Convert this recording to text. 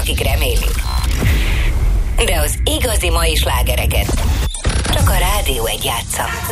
tetszik, remélik. De az igazi mai slágereket csak a Rádió 1 játsza.